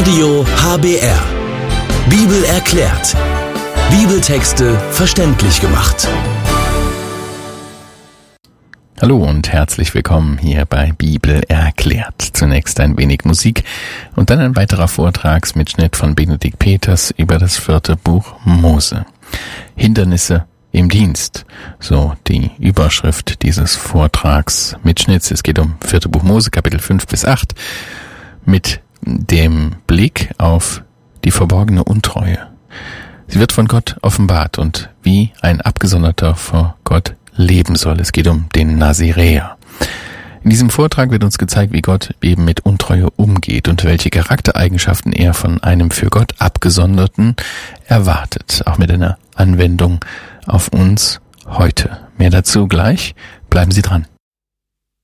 Radio HBR. Bibel erklärt. Bibeltexte verständlich gemacht. Hallo und herzlich willkommen hier bei Bibel erklärt. Zunächst ein wenig Musik und dann ein weiterer Vortragsmitschnitt von Benedikt Peters über das 4. Buch Mose. Hindernisse im Dienst, so die Überschrift dieses Vortragsmitschnitts. Es geht um 4. Buch Mose, Kapitel 5 bis 8, mit dem Blick auf die verborgene Untreue. Sie wird von Gott offenbart und wie ein Abgesonderter vor Gott leben soll. Es geht um den Naziräer. In diesem Vortrag wird uns gezeigt, wie Gott eben mit Untreue umgeht und welche Charaktereigenschaften er von einem für Gott Abgesonderten erwartet, auch mit einer Anwendung auf uns heute. Mehr dazu gleich. Bleiben Sie dran.